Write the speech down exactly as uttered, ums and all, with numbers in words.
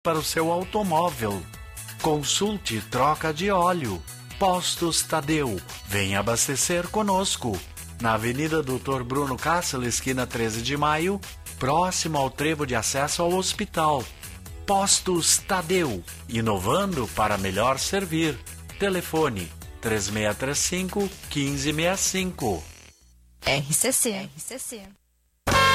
para o seu automóvel. Consulte troca de óleo. Postos Tadeu. Venha abastecer conosco. Na Avenida doutor Bruno Cássio, esquina treze de maio, próximo ao trevo de acesso ao hospital. Postos Tadeu. Inovando para melhor servir. Telefone três seis três cinco, um cinco seis cinco. R C C. R C C.